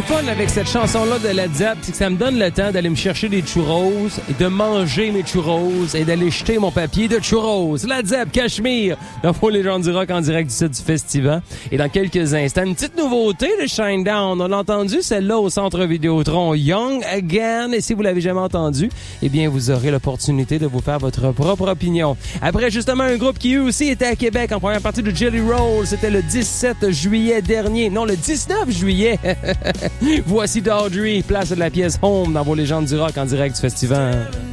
le fun avec cette chanson-là de Led Zepp, c'est que ça me donne le temps d'aller me chercher des churros, et de manger mes churros et d'aller jeter mon papier de churros. Led Zepp, Cachemire, dans Pour les gens du rock en direct du site du festival. Et dans quelques instants, une petite nouveauté de Shinedown. On a entendu celle-là au Centre Vidéotron, Young Again. Et si vous l'avez jamais entendu, eh bien, vous aurez l'opportunité de vous faire votre propre opinion. Après, justement, un groupe qui, eux aussi, était à Québec en première partie de Jelly Roll. C'était le 17 juillet dernier. Non, le 19 juillet. Voici Dawdry, place de la pièce Home dans vos légendes du rock en direct du festival.